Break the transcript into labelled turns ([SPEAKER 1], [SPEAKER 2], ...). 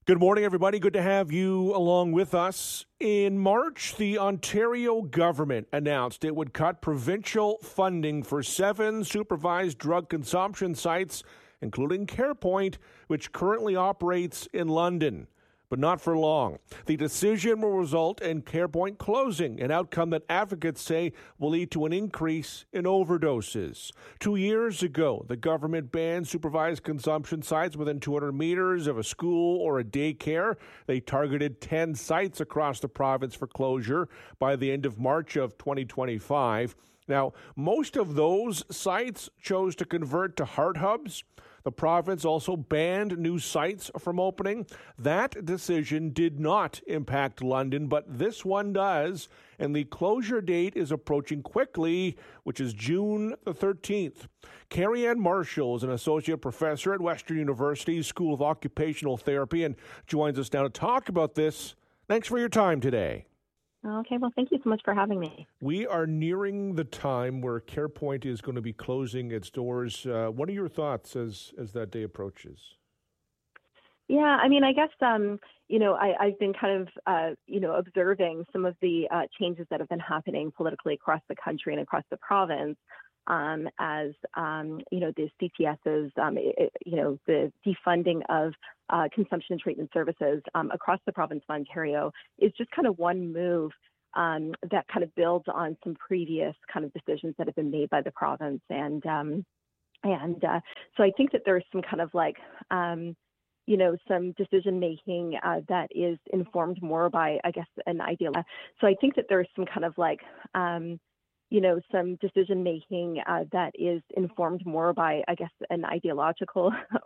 [SPEAKER 1] Good morning, everybody. Good to have you along with us. In March, the Ontario government announced it would cut provincial funding for 7 supervised drug consumption sites, including CarePoint, which currently operates in London. But not for long. The decision will result in CarePoint closing, an outcome that advocates say will lead to an increase in overdoses. 2 years ago, the government banned supervised consumption sites within 200 meters of a school or a daycare. They targeted 10 sites across the province for closure by the end of March of 2025. Now, most of those sites chose to convert to heart hubs. The province also banned new sites from opening. That decision did not impact London, but this one does, and the closure date is approaching quickly, which is June the 13th. Carrie Ann Marshall is an associate professor at Western University School of Occupational Therapy and joins us now to talk about this. Thanks for your time today.
[SPEAKER 2] Okay, well, thank you so much for having me.
[SPEAKER 1] We are nearing the time where CarePoint is going to be closing its doors. What are your thoughts as that day approaches?
[SPEAKER 2] Yeah, I mean, I guess, I've been kind of, observing some of the changes that have been happening politically across the country and across the province as the CTSs, the defunding of consumption and treatment services across the province of Ontario is just kind of one move that kind of builds on some previous kind of decisions that have been made by the province. And so I think that there's some kind of some decision making that is informed more by, I guess, an ideal. So I think that there's some kind of some decision making that is informed more by, I guess, an ideological